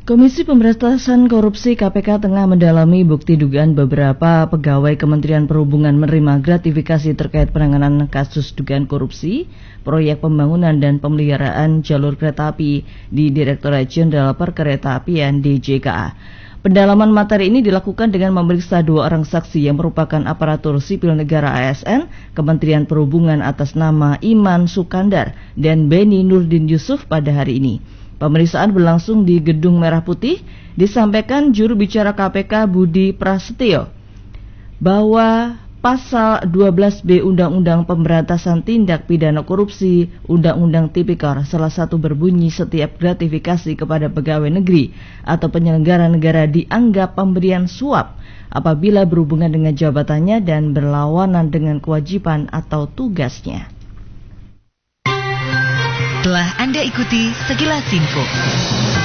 Komisi Pemberantasan Korupsi KPK tengah mendalami bukti dugaan beberapa pegawai Kementerian Perhubungan menerima gratifikasi terkait penanganan kasus dugaan korupsi, proyek pembangunan dan pemeliharaan jalur kereta api di Direktorat Jenderal Perkeretaapian DJKA. Pendalaman materi ini dilakukan dengan memeriksa 2 orang saksi yang merupakan aparatur sipil negara ASN, Kementerian Perhubungan atas nama Iman Sukandar dan Beni Nurdin Yusuf pada hari ini. Pemeriksaan berlangsung di Gedung Merah Putih. Disampaikan juru bicara KPK Budi Prasetyo bahwa pasal 12B Undang-Undang Pemberantasan Tindak Pidana Korupsi Undang-Undang Tipikor salah satu berbunyi setiap gratifikasi kepada pegawai negeri atau penyelenggara negara dianggap pemberian suap apabila berhubungan dengan jabatannya dan berlawanan dengan kewajiban atau tugasnya. Telah Anda ikuti Sekilas Info.